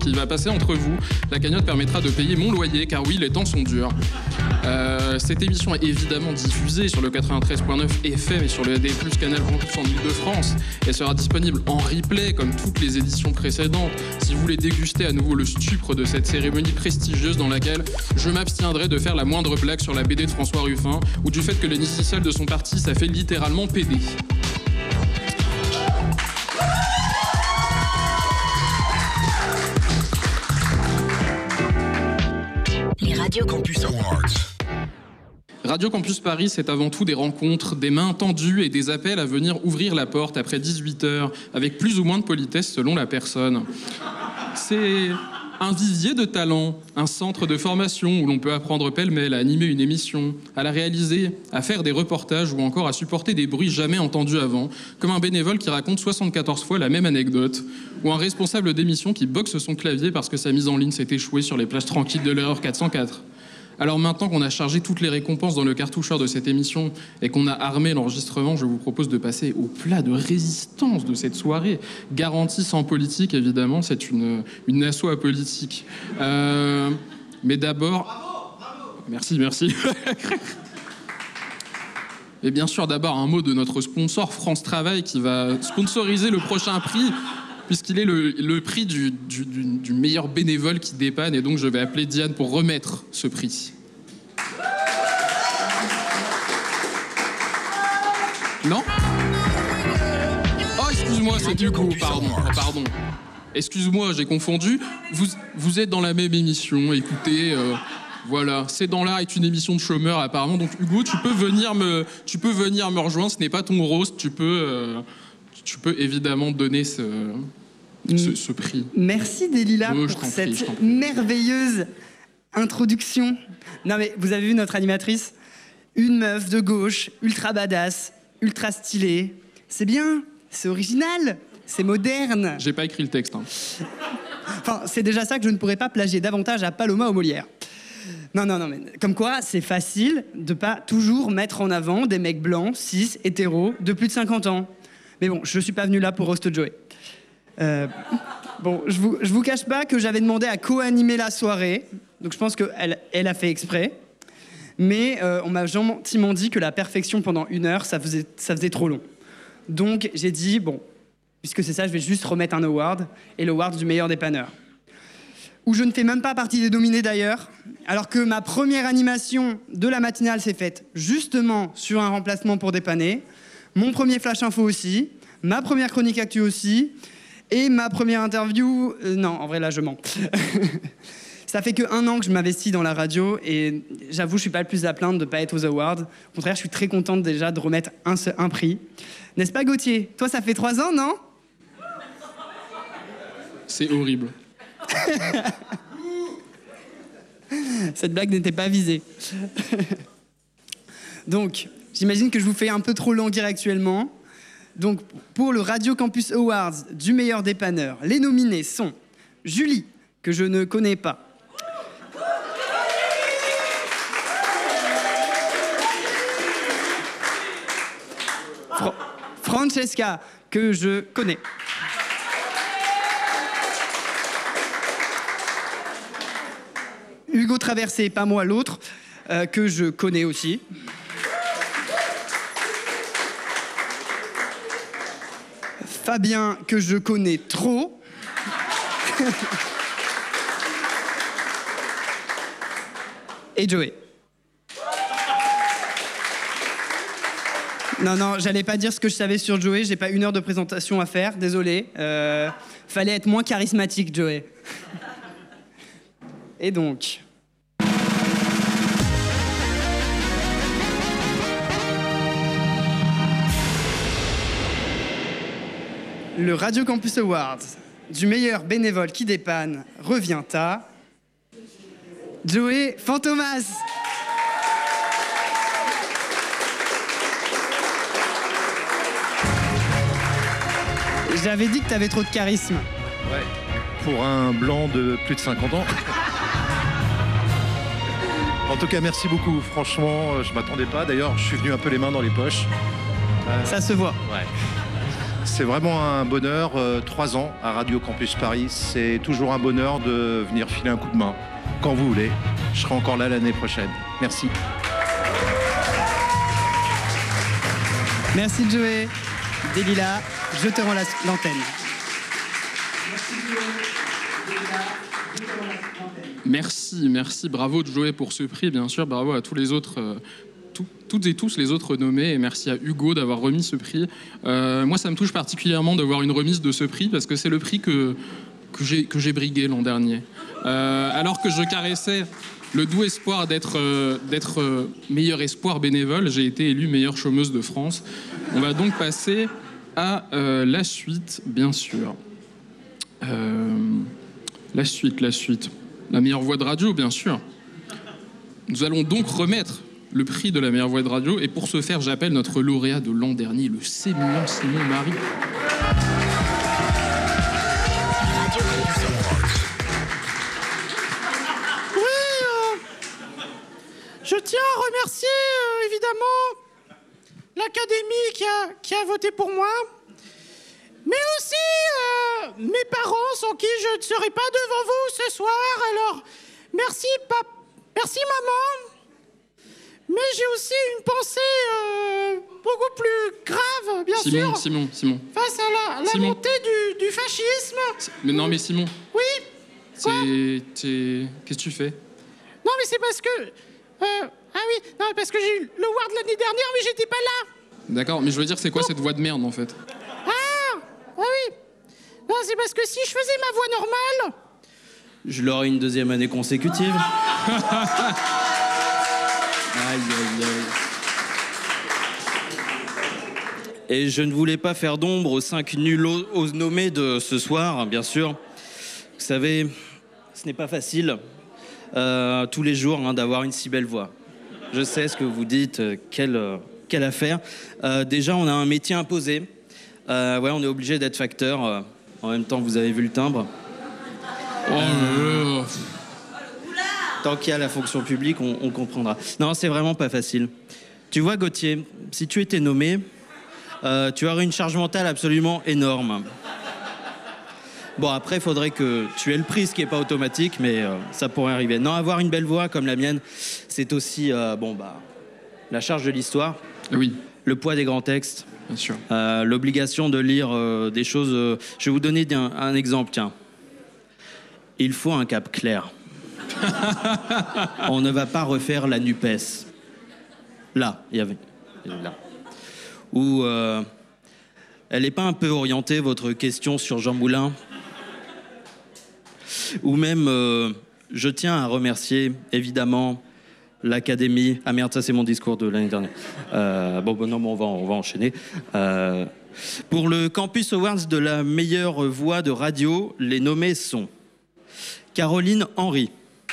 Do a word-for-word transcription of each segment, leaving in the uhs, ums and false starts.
qui va passer entre vous. La cagnotte permettra de payer mon loyer, car oui, les temps sont durs. Euh, cette émission est évidemment diffusée sur le quatre-vingt-treize point neuf F M et sur le A D plus, Canal Campus en Ile-de-France. Elle sera disponible en replay, comme toutes les éditions précédentes, si vous voulez déguster à nouveau le stupre de cette cérémonie prestigieuse dans laquelle je m'abstiendrai de faire la moindre blague sur la B D de François Ruffin ou du fait que l'initiale de son parti, ça fait littéralement P D. Les Radio Campus Awards. Radio Campus Paris, c'est avant tout des rencontres, des mains tendues et des appels à venir ouvrir la porte après dix-huit heures, avec plus ou moins de politesse selon la personne. C'est un vivier de talent, un centre de formation où l'on peut apprendre pêle-mêle à animer une émission, à la réaliser, à faire des reportages ou encore à supporter des bruits jamais entendus avant, comme un bénévole qui raconte soixante-quatorze fois la même anecdote, ou un responsable d'émission qui boxe son clavier parce que sa mise en ligne s'est échouée sur les plages tranquilles de l'erreur quatre cent quatre. Alors maintenant qu'on a chargé toutes les récompenses dans le cartoucheur de cette émission et qu'on a armé l'enregistrement, je vous propose de passer au plat de résistance de cette soirée. Garantie sans politique, évidemment, c'est une, une asso apolitique. Euh, mais d'abord... Bravo, bravo. Merci, merci. Et bien sûr, d'abord, un mot de notre sponsor, France Travail, qui va sponsoriser le prochain prix, puisqu'il est le, le prix du, du, du, du meilleur bénévole qui dépanne. Et donc, je vais appeler Diane pour remettre ce prix. Non ? Oh, excuse-moi, c'est Hugo, pardon, pardon. Excuse-moi, j'ai confondu. Vous, vous êtes dans la même émission, écoutez... Euh, Voilà, C'est dans l'art est une émission de chômeurs apparemment. Donc Hugo, tu peux venir me, tu peux venir me rejoindre. Ce n'est pas ton roast. Tu peux, euh, tu peux évidemment donner ce, ce, ce prix. Merci Delilah oh, pour cette prie, merveilleuse introduction. Non mais vous avez vu notre animatrice, une meuf de gauche, ultra badass, ultra stylée. C'est bien, c'est original, c'est moderne. J'ai pas écrit le texte. Hein. Enfin, c'est déjà ça que je ne pourrais pas plagier davantage à Paloma ou Molière. Non, non, non, mais comme quoi, c'est facile de pas toujours mettre en avant des mecs blancs, cis, hétéros, de plus de cinquante ans. Mais bon, je suis pas venu là pour roast Joey. Euh, bon, je vous, je vous cache pas que j'avais demandé à co-animer la soirée, donc je pense qu'elle elle a fait exprès. Mais euh, on m'a gentiment dit que la perfection pendant une heure, ça faisait, ça faisait trop long. Donc j'ai dit, bon, puisque c'est ça, je vais juste remettre un award, et l'award du meilleur dépanneur. Où je ne fais même pas partie des nominés d'ailleurs, alors que ma première animation de la matinale s'est faite justement sur un remplacement pour dépanner, mon premier flash info aussi, ma première chronique actu aussi, et ma première interview... Euh, non, en vrai là je mens. Ça fait qu'un an que je m'investis dans la radio et j'avoue je suis pas le plus à plaindre de pas être aux awards. Au contraire, je suis très contente déjà de remettre un, un prix. N'est-ce pas Gauthier ? Toi ça fait trois ans, non ? C'est horrible. Cette blague n'était pas visée. Donc, j'imagine que je vous fais un peu trop languir actuellement. Donc, pour le Radio Campus Awards du meilleur dépanneur, les nominés sont Julie, que je ne connais pas. Fra- Francesca, que je connais. Hugo Traversé, pas moi, l'autre, euh, que je connais aussi. Fabien, que je connais trop. Et Joey. Non, non, j'allais pas dire ce que je savais sur Joey, j'ai pas une heure de présentation à faire, désolé. Euh, fallait être moins charismatique, Joey. Et donc... Le Radio Campus Awards du meilleur bénévole qui dépanne revient à... Joey Fantomas. J'avais dit que t'avais trop de charisme. Ouais, pour un blanc de plus de cinquante ans. En tout cas, merci beaucoup. Franchement, je m'attendais pas. D'ailleurs, je suis venu un peu les mains dans les poches. Euh... Ça se voit. Ouais. C'est vraiment un bonheur. Euh, trois ans à Radio Campus Paris, c'est toujours un bonheur de venir filer un coup de main. Quand vous voulez, je serai encore là l'année prochaine. Merci. Merci Joey. Delilah, je te rends la- l'antenne. Merci, merci, bravo Joey pour ce prix, bien sûr, bravo à tous les autres, euh, tout- toutes et tous les autres nommés, et merci à Hugo d'avoir remis ce prix. Euh, moi, ça me touche particulièrement d'avoir une remise de ce prix, parce que c'est le prix que, que, j'ai, que j'ai brigué l'an dernier. Euh, alors que je caressais le doux espoir d'être, euh, d'être euh, meilleur espoir bénévole, j'ai été élue meilleure chômeuse de France. On va donc passer à euh, la suite, bien sûr. Euh, la suite, la suite. La meilleure voix de radio, bien sûr. Nous allons donc remettre le prix de la meilleure voix de radio. Et pour ce faire, j'appelle notre lauréat de l'an dernier, le sémillant Simon Marie. Oui, euh, je tiens à remercier euh, évidemment l'Académie qui a, qui a voté pour moi, mais aussi euh, mes parents sans qui je ne serai pas devant vous ce soir. Alors, merci, pap- merci maman. Mais j'ai aussi une pensée euh, beaucoup plus grave, bien Simon, sûr, Simon, Simon. face à la, la Simon. montée du, du fascisme. Mais non, mais Simon, Oui, quoi c'est, t'es- qu'est-ce que tu fais? Non, mais c'est parce que... euh, ah oui, non, parce que j'ai eu le Ward l'année dernière, mais j'étais pas là. D'accord, mais je veux dire, c'est quoi cette voix de merde, en fait? Ah, ah oui. Non, c'est parce que si je faisais ma voix normale... Je l'aurai une deuxième année consécutive. Aïe, aïe, aïe. Et je ne voulais pas faire d'ombre aux cinq nuls aux nommés de ce soir, bien sûr. Vous savez, ce n'est pas facile euh, tous les jours hein, d'avoir une si belle voix. Je sais ce que vous dites, euh, quelle, euh, quelle affaire. Euh, déjà, on a un métier imposé. Euh, ouais, on est obligé d'être facteur. Euh, en même temps, vous avez vu le timbre. Oh là là. Tant qu'il y a la fonction publique, on, on comprendra. Non, c'est vraiment pas facile. Tu vois, Gauthier, si tu étais nommé, euh, tu aurais une charge mentale absolument énorme. Bon, après, il faudrait que tu aies le prix, ce qui n'est pas automatique, mais euh, ça pourrait arriver. Non, avoir une belle voix comme la mienne, c'est aussi euh, bon, bah, la charge de l'histoire, Oui, le poids des grands textes, bien sûr. euh, l'obligation de lire euh, des choses... euh, je vais vous donner un, un exemple, tiens. Il faut un cap clair. On ne va pas refaire la NUPES. Là, il y avait... Là. Ou... Euh, elle n'est pas un peu orientée, votre question sur Jean Moulin? Ou même, euh, je tiens à remercier, évidemment, l'Académie... Ah merde, ça c'est mon discours de l'année dernière. Euh, bon, bon, non, bon, on va, on va enchaîner. Euh, pour le Campus Awards de la meilleure voix de radio, les nommés sont Caroline Henry.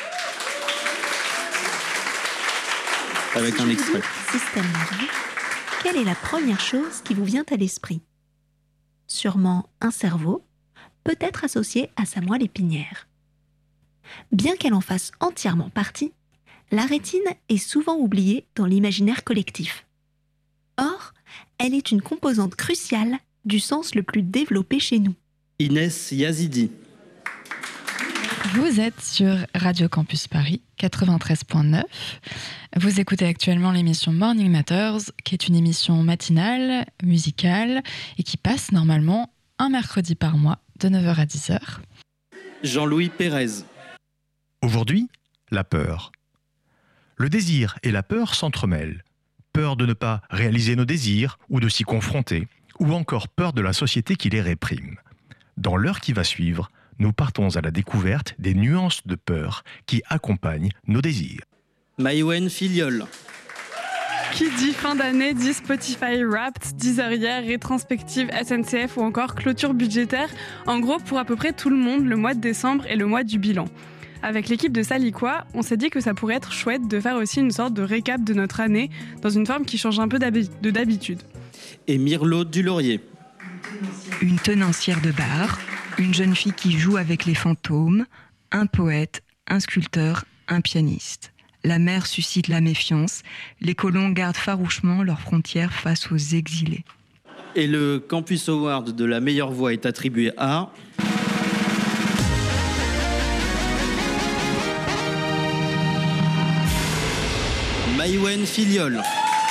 Avec un extrait. Système nerveux, quelle est la première chose qui vous vient à l'esprit? Sûrement un cerveau, peut-être associé à sa moelle épinière. Bien qu'elle en fasse entièrement partie, la rétine est souvent oubliée dans l'imaginaire collectif. Or, elle est une composante cruciale du sens le plus développé chez nous. Inès Yazidi. Vous êtes sur Radio Campus Paris quatre-vingt-treize neuf. Vous écoutez actuellement l'émission Morning Matters, qui est une émission matinale, musicale, et qui passe normalement un mercredi par mois de neuf heures à dix heures. Jean-Louis Pérez. Aujourd'hui, la peur. Le désir et la peur s'entremêlent. Peur de ne pas réaliser nos désirs ou de s'y confronter, ou encore peur de la société qui les réprime. Dans l'heure qui va suivre, nous partons à la découverte des nuances de peur qui accompagnent nos désirs. Maïwen Filiol. Qui dit fin d'année dit Spotify Wrapped, Deezerière, rétrospective S N C F ou encore clôture budgétaire. En gros, pour à peu près tout le monde, le mois de décembre est le mois du bilan. Avec l'équipe de Saliquoi, on s'est dit que ça pourrait être chouette de faire aussi une sorte de récap de notre année dans une forme qui change un peu d'habi- de d'habitude. Et Myrlo Dulaurier. Une tenancière de bar, une jeune fille qui joue avec les fantômes, un poète, un sculpteur, un pianiste. La mer suscite la méfiance, les colons gardent farouchement leurs frontières face aux exilés. Et le Campus Award de la meilleure voix est attribué à... Maïwen Filiol.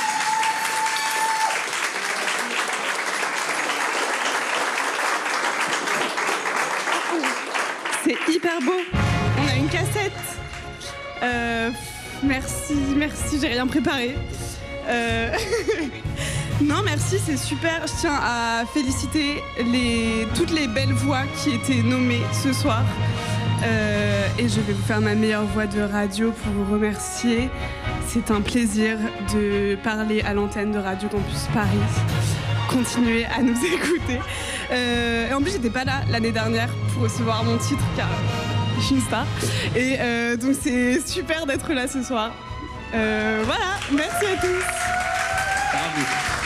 C'est hyper beau. On a une cassette. Euh, merci, merci, j'ai rien préparé. Euh... non, merci, c'est super. Je tiens à féliciter les... toutes les belles voix qui étaient nommées ce soir. Euh, et je vais vous faire ma meilleure voix de radio pour vous remercier. C'est un plaisir de parler à l'antenne de Radio Campus Paris. Continuez à nous écouter. Euh, et en plus, j'étais pas là l'année dernière pour recevoir mon titre car je suis une star. Et euh, donc, c'est super d'être là ce soir. Euh, voilà, merci à tous. Bravo.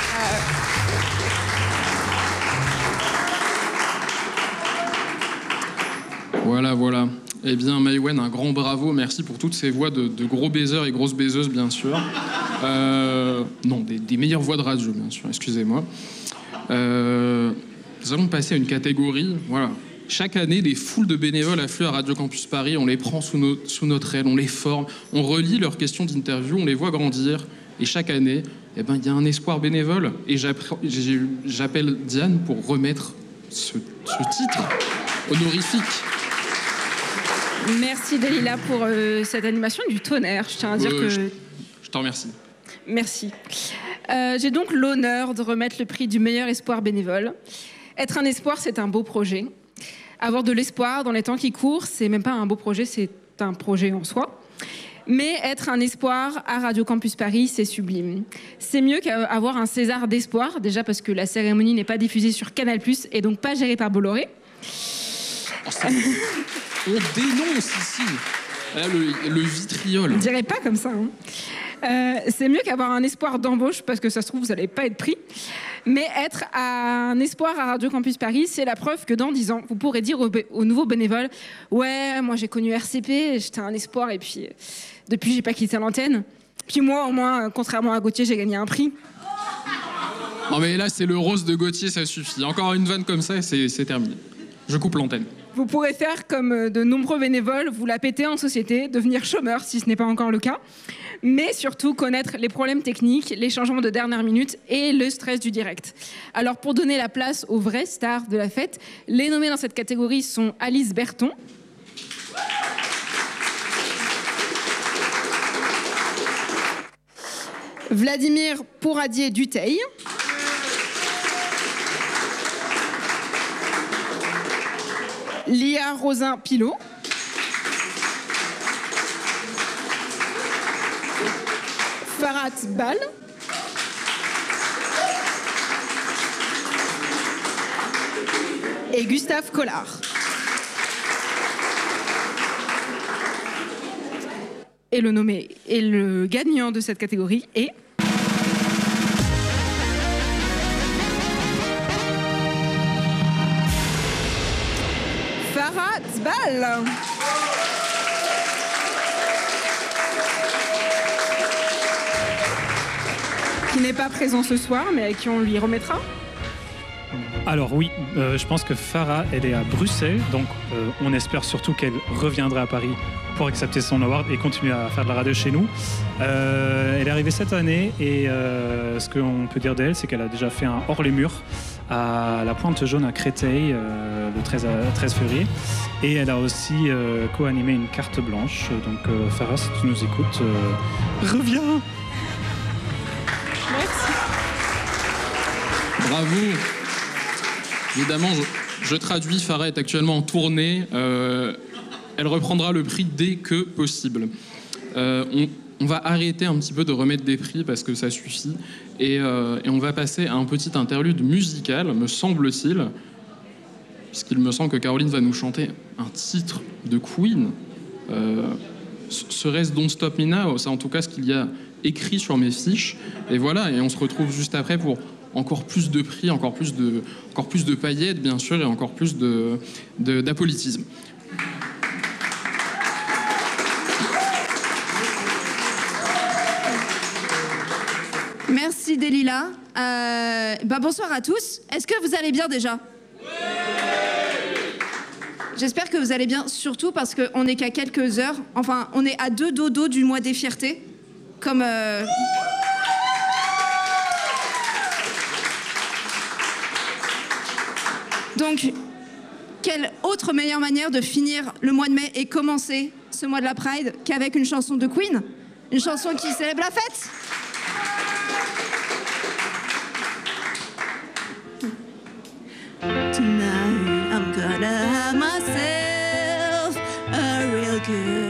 Euh... Voilà, voilà. Eh bien, Maïwen, un grand bravo. Merci pour toutes ces voix de, de gros baiseurs et grosses baiseuses, bien sûr. Euh, non, des, des meilleures voix de radio, bien sûr. Excusez-moi. Euh, nous allons passer à une catégorie. Voilà. Chaque année, des foules de bénévoles affluent à Radio Campus Paris. On les prend sous, nos, sous notre aile, on les forme, on relit leurs questions d'interview, on les voit grandir. Et chaque année, eh ben, il y a un espoir bénévole. Et j'appelle Diane pour remettre ce, ce titre honorifique. Merci Dalila pour euh, cette animation du tonnerre. Je tiens à dire euh, que... Je, je t'en remercie. Merci. Euh, j'ai donc l'honneur de remettre le prix du meilleur espoir bénévole. Être un espoir, c'est un beau projet. Avoir de l'espoir dans les temps qui courent, c'est même pas un beau projet, c'est un projet en soi. Mais être un espoir à Radio Campus Paris, c'est sublime. C'est mieux qu'avoir un César d'espoir, déjà parce que la cérémonie n'est pas diffusée sur Canal plus, et donc pas gérée par Bolloré. Oh, on dénonce ici là, le, le vitriol. On dirait pas comme ça. Hein. Euh, c'est mieux qu'avoir un espoir d'embauche, parce que ça se trouve, vous n'allez pas être pris. Mais être un espoir à Radio Campus Paris, c'est la preuve que dans dix ans, vous pourrez dire aux, aux nouveaux bénévoles « Ouais, moi j'ai connu R C P, j'étais un espoir, et puis depuis, j'ai pas quitté l'antenne. Puis moi, au moins, contrairement à Gauthier, j'ai gagné un prix. » Non mais là, c'est le rose de Gauthier, ça suffit. Encore une vanne comme ça, et c'est, c'est terminé. Je coupe l'antenne. Vous pourrez faire comme de nombreux bénévoles, vous la péter en société, devenir chômeur si ce n'est pas encore le cas, mais surtout connaître les problèmes techniques, les changements de dernière minute et le stress du direct. Alors pour donner la place aux vraies stars de la fête, les nommés dans cette catégorie sont Alice Berton, Vladimir Pourradier-Dutheil, Lia Rosin-Pilot, Farhat Bal, et Gustave Collard. Et le nommé et le gagnant de cette catégorie est Farhat Bal. Qui n'est pas présent ce soir, mais à qui on lui remettra. Alors oui, euh, je pense que Farah, elle est à Bruxelles, donc euh, on espère surtout qu'elle reviendra à Paris pour accepter son award et continuer à faire de la radio chez nous. Euh, elle est arrivée cette année et euh, ce qu'on peut dire d'elle, c'est qu'elle a déjà fait un hors les murs à la Pointe Jaune à Créteil euh, le treize février. Et elle a aussi euh, co-animé une carte blanche. Donc euh, Farah, si tu nous écoutes, euh, reviens. Merci. Bravo. Évidemment, je, je traduis, Farah est actuellement en tournée. Euh, elle reprendra le prix dès que possible. Euh, on, on va arrêter un petit peu de remettre des prix parce que ça suffit. Et, euh, et on va passer à un petit interlude musical, me semble-t-il, puisqu'il me semble que Caroline va nous chanter un titre de Queen. Euh, serait-ce Don't Stop Me Now? C'est en tout cas ce qu'il y a écrit sur mes fiches. Et voilà, et on se retrouve juste après pour encore plus de prix, encore plus de, encore plus de paillettes, bien sûr, et encore plus de, de, d'apolitisme. merci Delilah. Euh, bah, bonsoir à tous. Est-ce que vous allez bien déjà? J'espère que vous allez bien, surtout parce qu'on n'est qu'à quelques heures. Enfin, on est à deux dodos du mois des fiertés. Comme... Euh... Donc, quelle autre meilleure manière de finir le mois de mai et commencer ce mois de la Pride qu'avec une chanson de Queen? Une chanson qui célèbre la fête? Tonight I'm gonna have myself a real good